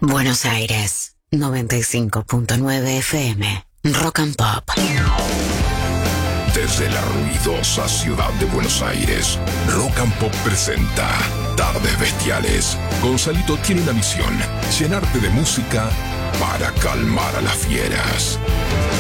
Buenos Aires, 95.9 FM, Rock and Pop. Desde la ruidosa ciudad de Buenos Aires, Rock and Pop presenta Tardes Bestiales. Gonzalito tiene una misión: llenarte de música para calmar a las fieras.